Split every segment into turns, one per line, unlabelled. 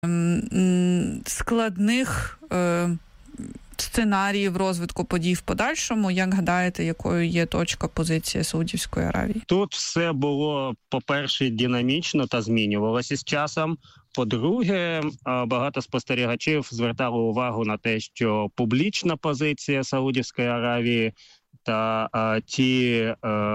складних сценаріїв розвитку подій в подальшому? Як гадаєте, якою є точка позиції Саудівської Аравії?
Тут все було, по-перше, динамічно та змінювалося з часом. По-друге, багато спостерігачів звертали увагу на те, що публічна позиція Саудівської Аравії та ті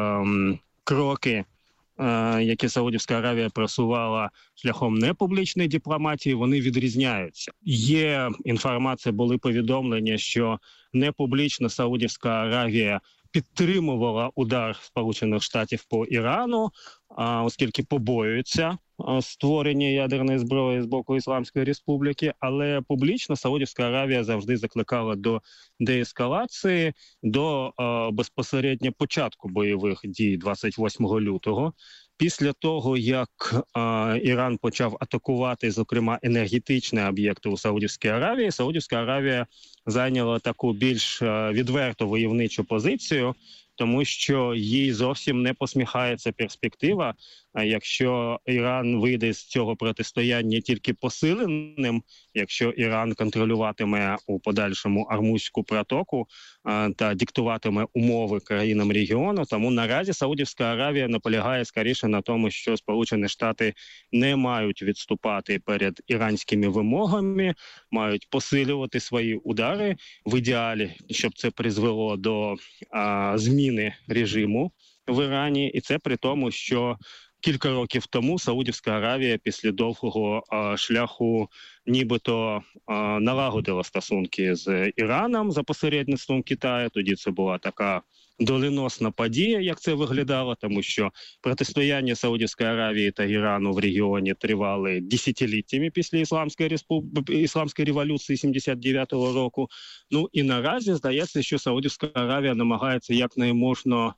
кроки, які Саудівська Аравія просувала шляхом непублічної дипломатії, вони відрізняються. Є інформація, були повідомлення, що непублічно Саудівська Аравія підтримувала удар Сполучених Штатів по Ірану, оскільки побоюються створення ядерної зброї з боку Ісламської Республіки, але публічно Саудівська Аравія завжди закликала до деескалації, до безпосередньо початку бойових дій 28 лютого. Після того, як Іран почав атакувати, зокрема, енергетичні об'єкти у Саудівській Аравії, Саудівська Аравія зайняла таку більш відверто войовничу позицію, тому що їй зовсім не посміхається перспектива, якщо Іран вийде з цього протистояння тільки посиленим, якщо Іран контролюватиме у подальшому Ормузьку протоку та диктуватиме умови країнам регіону. Тому наразі Саудівська Аравія наполягає скоріше на тому, що Сполучені Штати не мають відступати перед іранськими вимогами, мають посилювати свої удари в ідеалі, щоб це призвело до зміни режиму в Ірані. І це при тому, що кілька років тому Саудівська Аравія після довгого шляху нібито налагодила стосунки з Іраном за посередництвом Китаю. Тоді це була така доленосна подія, як це виглядало, тому що протистояння Саудівської Аравії та Ірану в регіоні тривали десятиліттями після Ісламської революції 79-го року. Ну і наразі здається, що Саудівська Аравія намагається якнайможно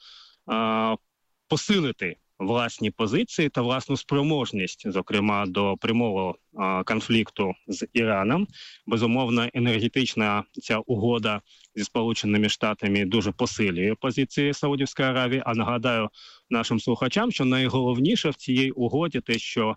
посилити власні позиції та власну спроможність, зокрема, до прямого конфлікту з Іраном. Безумовно, енергетична ця угода зі Сполученими Штатами дуже посилює позиції Саудівської Аравії. А нагадаю нашим слухачам, що найголовніше в цій угоді те, що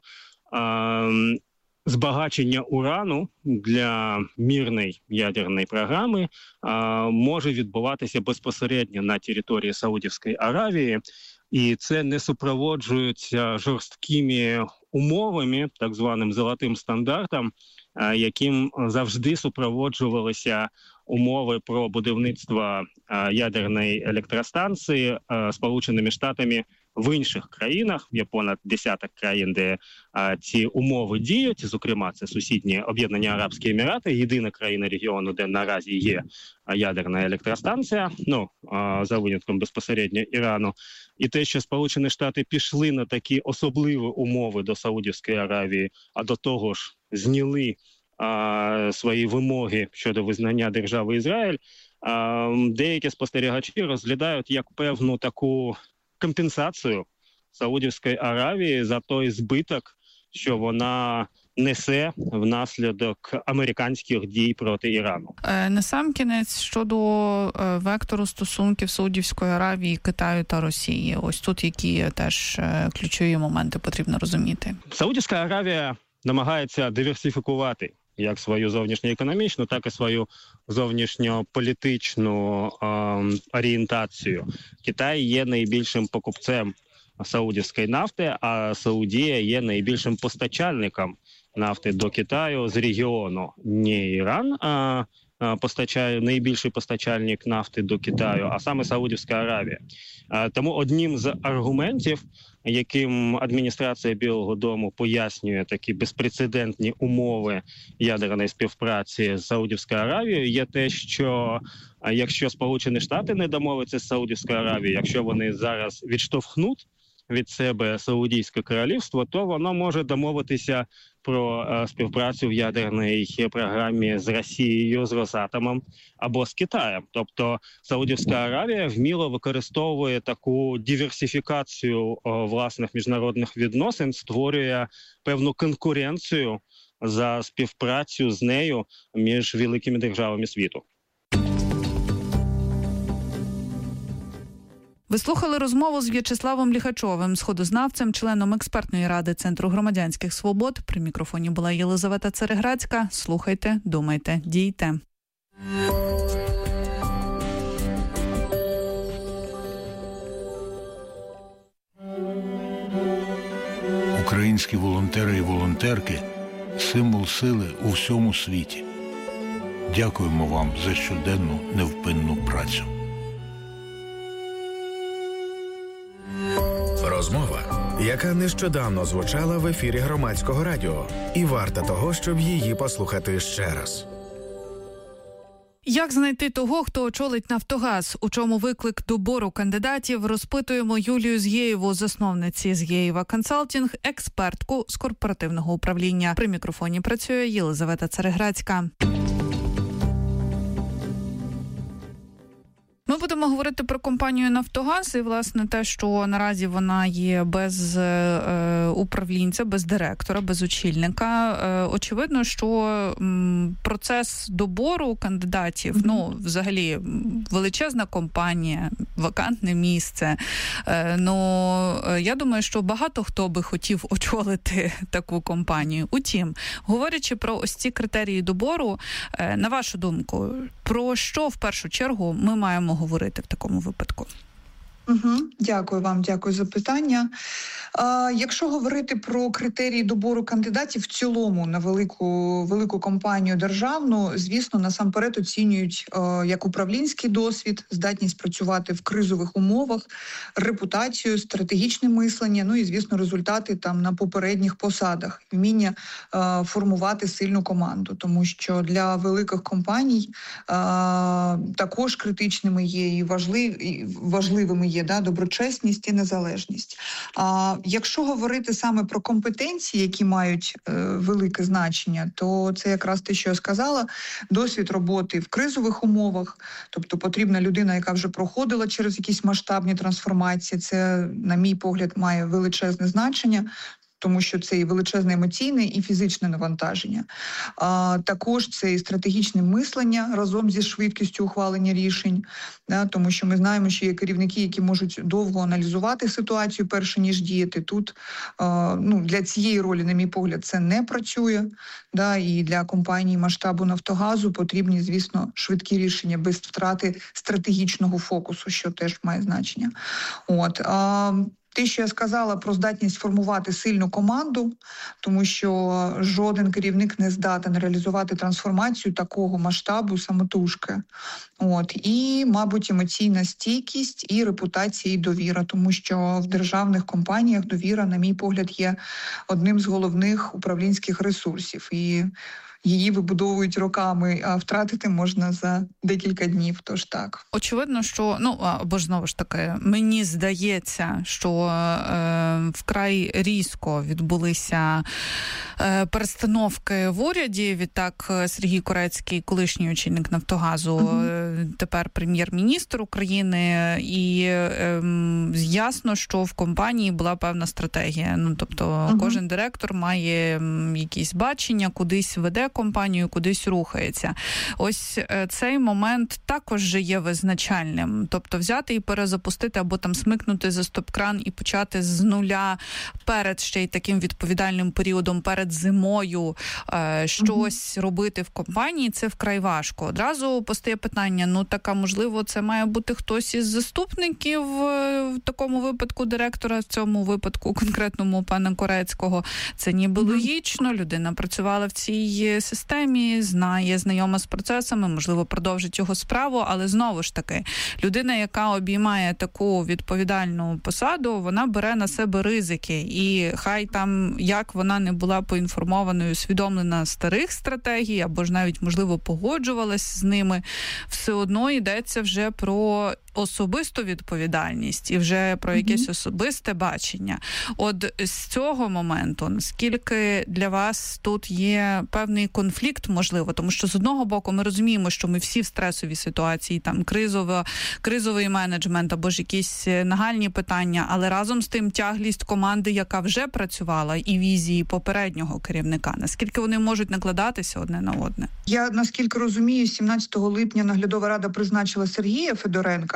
збагачення урану для мирної ядерної програми може відбуватися безпосередньо на території Саудівської Аравії, і це не супроводжується жорсткими умовами, так званим золотим стандартом, яким завжди супроводжувалися умови про будівництво ядерної електростанції Сполученими Штатами в інших країнах. Є понад десяток країн, де ці умови діють. Зокрема, це сусідні Об'єднані Арабські Емірати, єдина країна регіону, де наразі є ядерна електростанція, за винятком безпосередньо Ірану. І те, що Сполучені Штати пішли на такі особливі умови до Саудівської Аравії, а до того ж зняли свої вимоги щодо визнання держави Ізраїль, деякі спостерігачі розглядають як певну таку компенсацію Саудівської Аравії за той збиток, що вона несе внаслідок американських дій проти Ірану.
Насамкінець, щодо вектору стосунків Саудівської Аравії, Китаю та Росії. Ось тут які теж ключові моменти потрібно розуміти.
Саудівська Аравія намагається диверсифікувати як свою зовнішньоекономічну, так і свою зовнішньополітичну орієнтацію. Китай є найбільшим покупцем саудівської нафти, а Саудія є найбільшим постачальником нафти до Китаю з регіону. Не Іран, найбільший постачальник нафти до Китаю, а саме Саудівська Аравія. Тому одним з аргументів, яким адміністрація Білого дому пояснює такі безпрецедентні умови ядерної співпраці з Саудівською Аравією, є те, що якщо Сполучені Штати не домовляться з Саудівською Аравією, якщо вони зараз відштовхнуть від себе Саудівське королівство, то воно може домовитися про співпрацю в ядерній програмі з Росією, з Росатомом або з Китаєм. Тобто Саудівська Аравія вміло використовує таку диверсифікацію власних міжнародних відносин, створює певну конкуренцію за співпрацю з нею між великими державами світу.
Ви слухали розмову з В'ячеславом Ліхачовим, сходознавцем, членом експертної ради Центру громадянських свобод. При мікрофоні була Єлизавета Цереграцька. Слухайте, думайте, дійте.
Українські волонтери і волонтерки – символ сили у всьому світі. Дякуємо вам за щоденну невпинну працю.
Розмова, яка нещодавно звучала в ефірі Громадського радіо. І варта того, щоб її послухати ще раз.
Як знайти того, хто очолить «Нафтогаз»? У чому виклик добору кандидатів? Розпитуємо Юлію Згєєву, засновниці «Згєєва Консалтінг», експертку з корпоративного управління. При мікрофоні працює Єлизавета Цереграцька. Ми будемо говорити про компанію «Нафтогаз» і, власне, те, що наразі вона є без управлінця, без директора, без очільника. Очевидно, що процес добору кандидатів, взагалі, величезна компанія, вакантне місце. Я думаю, що багато хто би хотів очолити таку компанію. Утім, говорячи про ось ці критерії добору, на вашу думку, про що в першу чергу ми маємо говорити в такому випадку?
Дякую вам, дякую за питання. Якщо говорити про критерії добору кандидатів в цілому на велику компанію державну, звісно, насамперед оцінюють як управлінський досвід, здатність працювати в кризових умовах, репутацію, стратегічне мислення, і, звісно, результати там на попередніх посадах, вміння формувати сильну команду, тому що для великих компаній також критичними є і важливими є доброчесність і незалежність. Якщо говорити саме про компетенції, які мають велике значення, то це якраз те, що я сказала, досвід роботи в кризових умовах, тобто потрібна людина, яка вже проходила через якісь масштабні трансформації, це, на мій погляд, має величезне значення, тому що це і величезне емоційне, і фізичне навантаження. Також це і стратегічне мислення разом зі швидкістю ухвалення рішень, тому що ми знаємо, що є керівники, які можуть довго аналізувати ситуацію, перше ніж діяти. Тут для цієї ролі, на мій погляд, це не працює. І для компанії масштабу «Нафтогазу» потрібні, звісно, швидкі рішення без втрати стратегічного фокусу, що теж має значення. Те, що я сказала про здатність формувати сильну команду, тому що жоден керівник не здатен реалізувати трансформацію такого масштабу самотужки. І, мабуть, емоційна стійкість і репутація, і довіра, тому що в державних компаніях довіра, на мій погляд, є одним з головних управлінських ресурсів. І її вибудовують роками, а втратити можна за декілька днів, тож так.
Очевидно, що, або ж знову ж таки, мені здається, що вкрай різко відбулися перестановки в уряді. Відтак Сергій Корецький, колишній очільник «Нафтогазу», тепер прем'єр-міністр України, і ясно, що в компанії була певна стратегія. Тобто кожен директор має якісь бачення, кудись веде компанію, кудись рухається. Ось цей момент також же є визначальним. Тобто взяти і перезапустити або там смикнути за стоп-кран і почати з нуля перед ще й таким відповідальним періодом, перед зимою щось робити в компанії, це вкрай важко. Одразу постає питання, а можливо це має бути хтось із заступників в такому випадку директора, в цьому випадку конкретному пана Корецького. Це ніби логічно, людина працювала в цій системі, знайома з процесами, можливо, продовжить його справу, але знову ж таки, людина, яка обіймає таку відповідальну посаду, вона бере на себе ризики. І хай там, як вона не була поінформованою, усвідомлена старих стратегій, або ж навіть, можливо, погоджувалась з ними, все одно йдеться вже про особисту відповідальність і вже про якесь особисте бачення. От з цього моменту, наскільки для вас тут є певний конфлікт, можливо, тому що з одного боку ми розуміємо, що ми всі в стресовій ситуації, там кризовий менеджмент або ж якісь нагальні питання, але разом з тим тяглість команди, яка вже працювала, і візії попереднього керівника, наскільки вони можуть накладатися одне на одне?
Я, наскільки розумію, 17 липня наглядова рада призначила Сергія Федоренка,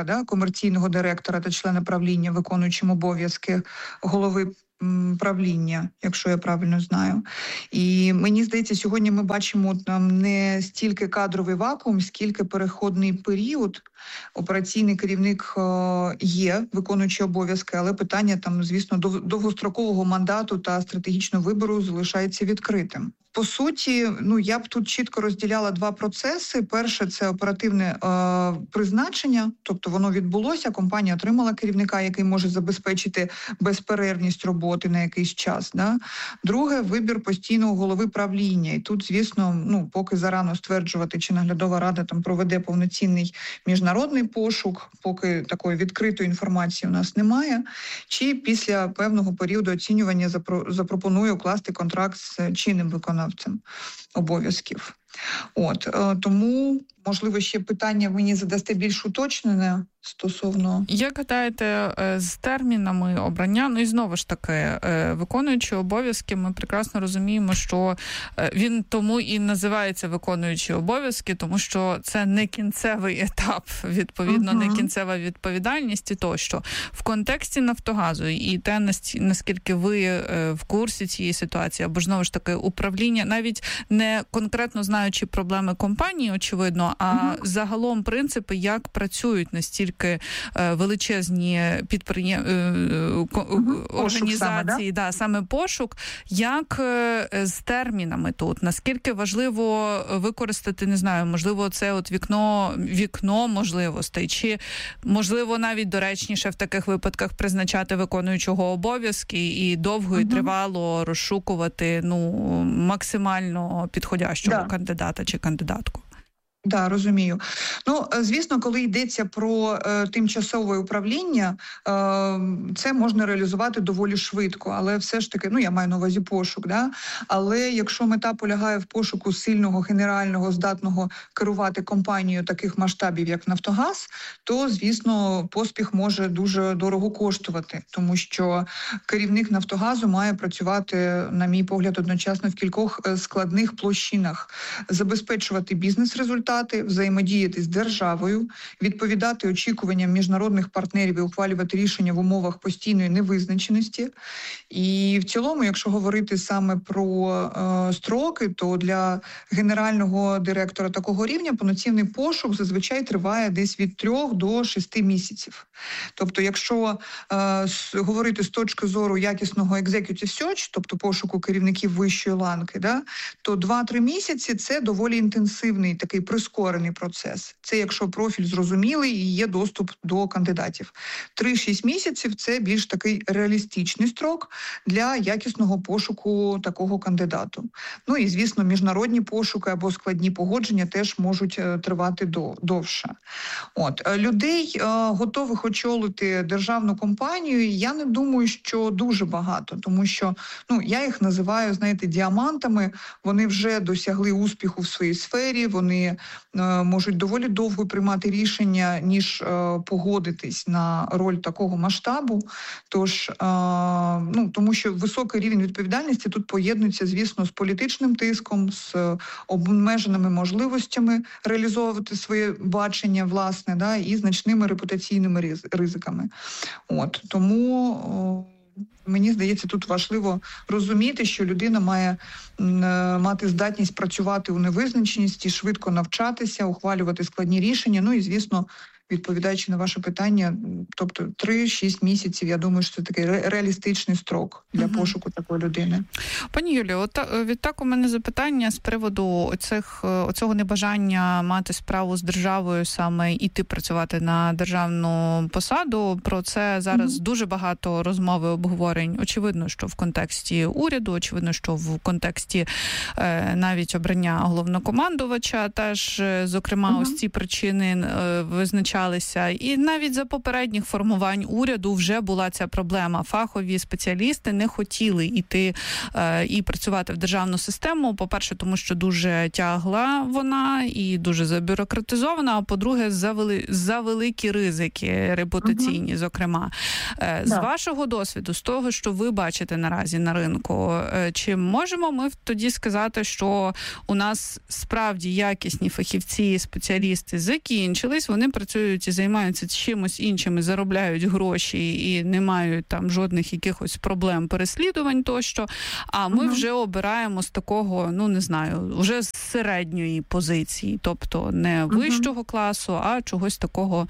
да, комерційного директора та члена правління, виконуючим обов'язки голови правління, якщо я правильно знаю. І мені здається, сьогодні ми бачимо там не стільки кадровий вакуум, скільки переходний період. Операційний керівник є, виконуючий обов'язки, але питання там, звісно, довгострокового мандату та стратегічного вибору залишається відкритим. По суті, я б тут чітко розділяла два процеси. Перше – це оперативне призначення, тобто воно відбулося, компанія отримала керівника, який може забезпечити безперервність роботи на якийсь час. Да? Друге – вибір постійного голови правління. І тут, звісно, поки зарано стверджувати, чи наглядова рада там проведе повноцінний міжнародний пошук, поки такої відкритої інформації у нас немає, чи після певного періоду оцінювання запропонує укласти контракт з чинним виконавцем обов'язків. Тому, можливо, ще питання мені задасте більш уточнене стосовно...
Як гадаєте, з термінами обрання, і знову ж таки, виконуючи обов'язки, ми прекрасно розуміємо, що він тому і називається виконуючі обов'язки, тому що це не кінцевий етап, відповідно, не кінцева відповідальність і тощо. В контексті «Нафтогазу» і те, наскільки ви в курсі цієї ситуації, або ж, знову ж таки, управління, навіть не конкретно знаючи проблеми компанії, очевидно, а загалом принципи, як працюють настільки величезні організації, саме пошук, як з термінами тут, наскільки важливо використати, не знаю, можливо, це от вікно можливостей, чи, можливо, навіть доречніше в таких випадках призначати виконуючого обов'язки і довго і тривало розшукувати, максимально підходящого кандидата чи кандидатку.
Да, розумію. Звісно, коли йдеться про тимчасове управління, це можна реалізувати доволі швидко, але все ж таки, я маю на увазі пошук, да? Але якщо мета полягає в пошуку сильного, генерального, здатного керувати компанією таких масштабів, як «Нафтогаз», то, звісно, поспіх може дуже дорого коштувати, тому що керівник «Нафтогазу» має працювати, на мій погляд, одночасно в кількох складних площинах, забезпечувати бізнес-результати, взаємодіяти з державою, відповідати очікуванням міжнародних партнерів і ухвалювати рішення в умовах постійної невизначеності. І в цілому, якщо говорити саме про строки, то для генерального директора такого рівня повноцінний пошук зазвичай триває десь від 3 до 6 місяців. Тобто, якщо говорити з точки зору якісного executive search, тобто пошуку керівників вищої ланки, то 2-3 місяці – це доволі інтенсивний такий прискорений процес. Це якщо профіль зрозумілий і є доступ до кандидатів. 3-6 місяців – це більш такий реалістичний строк для якісного пошуку такого кандидату. І, звісно, міжнародні пошуки або складні погодження теж можуть тривати довше. Людей, готових очолити державну компанію, я не думаю, що дуже багато, тому що, я їх називаю, діамантами, вони вже досягли успіху в своїй сфері, вони можуть доволі довго приймати рішення, ніж погодитись на роль такого масштабу. Тож, тому що високий рівень відповідальності тут поєднується, звісно, з політичним тиском, з обмеженими можливостями реалізовувати своє бачення, власне, і значними репутаційними ризиками. Тому... Мені здається, тут важливо розуміти, що людина має мати здатність працювати у невизначеності, швидко навчатися, ухвалювати складні рішення. І, звісно, відповідаючи на ваше питання, тобто 3-6 місяців, я думаю, що це такий реалістичний строк для пошуку такої людини.
Пані Юлію, відтак у мене запитання з приводу оцього небажання мати справу з державою, саме іти працювати на державну посаду. Про це зараз дуже багато розмови, обговорень. Очевидно, що в контексті уряду, очевидно, що в контексті навіть обрання головнокомандувача теж, зокрема, ось ці причини визначаються. І навіть за попередніх формувань уряду вже була ця проблема. Фахові спеціалісти не хотіли йти і працювати в державну систему. По-перше, тому що дуже тягла вона і дуже забюрократизована, а по-друге, за великі ризики репутаційні, зокрема. З вашого досвіду, з того, що ви бачите наразі на ринку, чи можемо ми тоді сказати, що у нас справді якісні фахівці, спеціалісти закінчились, вони працюють створюють і займаються чимось іншим, і заробляють гроші, і не мають там жодних якихось проблем, переслідувань тощо, а ми вже обираємо з такого, ну, не знаю, вже з середньої позиції, тобто не вищого класу, а чогось такого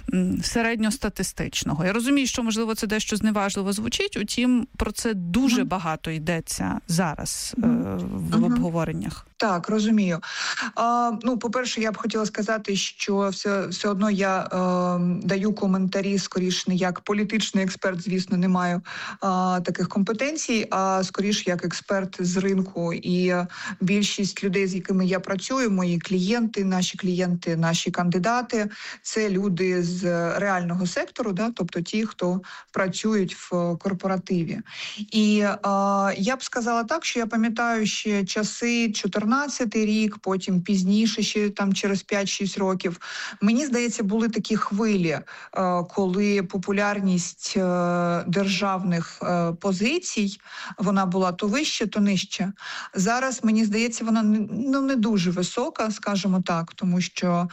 середньостатистичного. Я розумію, що, можливо, це дещо зневажливо звучить, утім, про це дуже багато йдеться зараз в обговореннях.
Так, розумію. Ну, по-перше, я б хотіла сказати, що все одно я даю коментарі, скоріш не як політичний експерт, звісно, не маю таких компетенцій, а скоріш як експерт з ринку. І більшість людей, з якими я працюю, мої клієнти, наші кандидати, це люди з реального сектору, да, тобто ті, хто працюють в корпоративі. І я б сказала так, що я пам'ятаю ще часи 14-й рік, потім пізніше, ще там через 5-6 років. Мені здається, були такі хвилі, коли популярність державних позицій, вона була то вище, то нижче. Зараз, мені здається, вона не дуже висока, скажімо так, тому що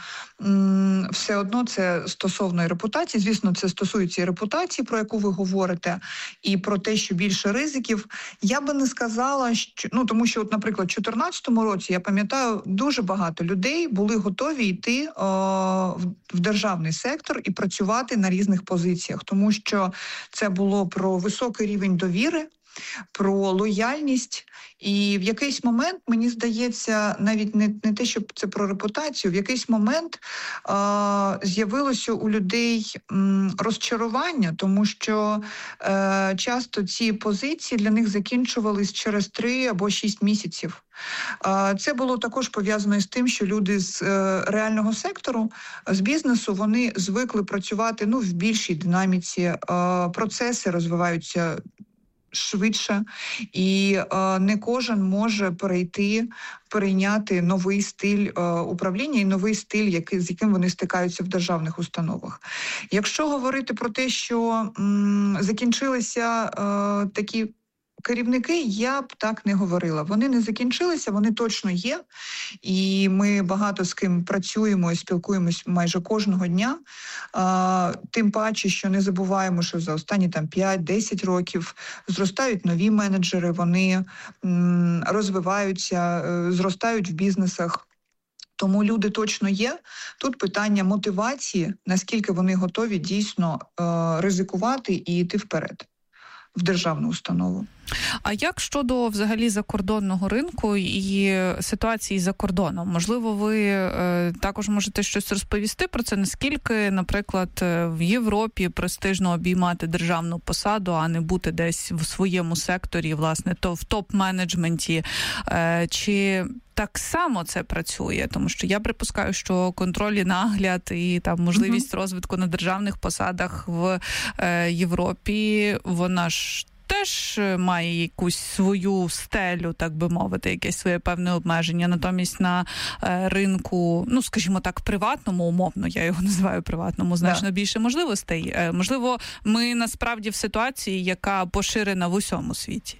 все одно це стосовно репутації. Звісно, це стосується і репутації, про яку ви говорите, і про те, що більше ризиків. Я би не сказала, що... Ну, тому що, от, наприклад, у 2014 році, я пам'ятаю, дуже багато людей були готові йти в державний сектор і працювати на різних позиціях, тому що це було про високий рівень довіри, про лояльність. І в якийсь момент, мені здається, навіть не те, щоб це про репутацію, в якийсь момент з'явилося у людей розчарування, тому що часто ці позиції для них закінчувались через 3 або 6 місяців. Це було також пов'язано із тим, що люди з реального сектору, з бізнесу, вони звикли працювати в більшій динаміці, процеси розвиваються швидше, і не кожен може перейняти новий стиль управління і новий стиль, з яким вони стикаються в державних установах. Якщо говорити про те, що закінчилися такі керівники, я б так не говорила. Вони не закінчилися, вони точно є. І ми багато з ким працюємо і спілкуємось майже кожного дня. Тим паче, що не забуваємо, що за останні 5-10 років зростають нові менеджери, вони розвиваються, зростають в бізнесах. Тому люди точно є. Тут питання мотивації, наскільки вони готові дійсно ризикувати і йти вперед в державну установу.
А як щодо взагалі закордонного ринку і ситуації за кордоном? Можливо, ви також можете щось розповісти про це? Наскільки, наприклад, в Європі престижно обіймати державну посаду, а не бути десь в своєму секторі, власне, то в топ-менеджменті? Чи так само це працює? Тому що я припускаю, що контроль і нагляд і там можливість розвитку на державних посадах в Європі, вона ж теж має якусь свою стелю, так би мовити, якесь своє певне обмеження. Натомість на ринку, скажімо так, приватному, умовно, я його називаю приватному, значно більше можливостей. Можливо, ми насправді в ситуації, яка поширена в усьому світі.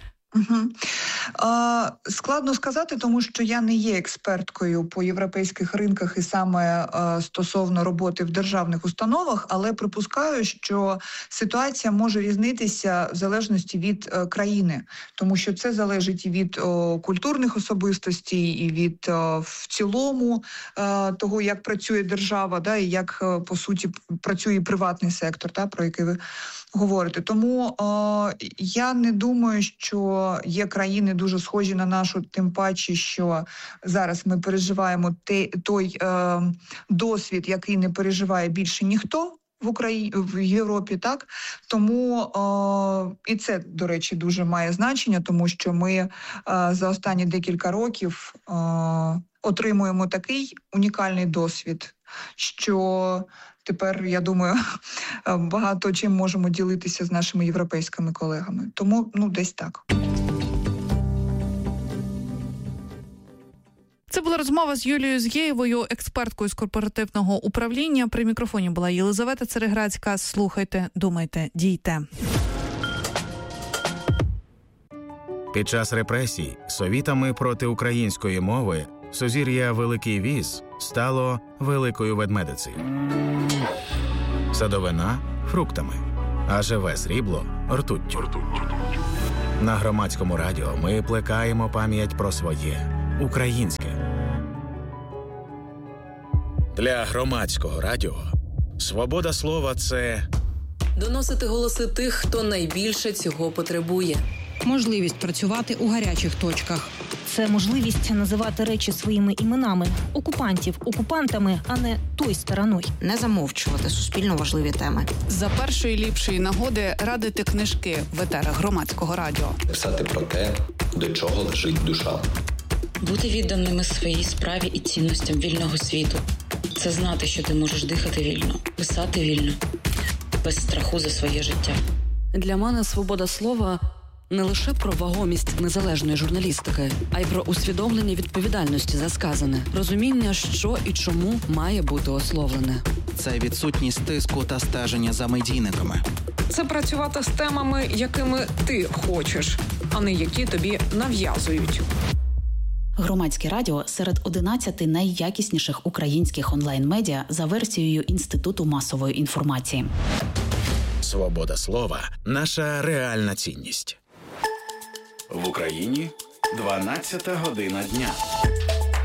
Складно сказати, тому що я не є експерткою по європейських ринках і саме стосовно роботи в державних установах, але припускаю, що ситуація може різнитися в залежності від країни, тому що це залежить і від культурних особистостей, і від в цілому того, як працює держава, і як, по суті, працює приватний сектор, про який ви говорите. Тому я не думаю, що є країни дуже схожі на нашу, тим паче, що зараз ми переживаємо той досвід, який не переживає більше ніхто в Європі, так? Тому і це, до речі, дуже має значення, тому що ми за останні декілька років отримуємо такий унікальний досвід, що тепер, я думаю, багато чим можемо ділитися з нашими європейськими колегами. Тому, десь так.
Це була розмова з Юлією Згєєвою, експерткою з корпоративного управління. При мікрофоні була Єлизавета Цереграцька. Слухайте, думайте, дійте.
Під час репресій совітами проти української мови Сузір'я Великий Віз стало Великою Ведмедицею. Садовина – фруктами, а живе срібло – ртуттю. На Громадському радіо ми плекаємо пам'ять про своє українське. Для Громадського радіо свобода слова – це
доносити голоси тих, хто найбільше цього потребує.
Можливість працювати у гарячих точках.
Це можливість називати речі своїми іменами. Окупантів окупантами, а не той стороною.
Не замовчувати суспільно важливі теми.
За першої ліпшої нагоди радити книжки в етерах Громадського радіо.
Писати про те, до чого лежить душа.
Бути відданими своїй справі і цінностям вільного світу. Це знати, що ти можеш дихати вільно, писати вільно, без страху за своє життя.
Для мене свобода слова – не лише про вагомість незалежної журналістики, а й про усвідомлення відповідальності за сказане, розуміння, що і чому має бути ословлене.
Це відсутність тиску та стеження за медійниками.
Це працювати з темами, якими ти хочеш, а не які тобі нав'язують.
Громадське радіо серед 11 найякісніших українських онлайн-медіа за версією Інституту масової інформації.
свобода слова – наша реальна цінність.
В Україні 12 година дня.